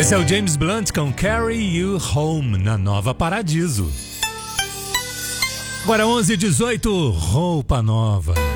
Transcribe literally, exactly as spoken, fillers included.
Esse é o James Blunt com Carry You Home na Nova Paradiso. Agora onze e dezoito, roupa nova.